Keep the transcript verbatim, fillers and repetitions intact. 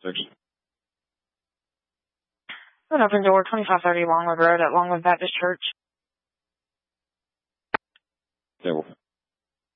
Six. An open door, twenty-five thirty Longwood Road at Longwood Baptist Church. Table.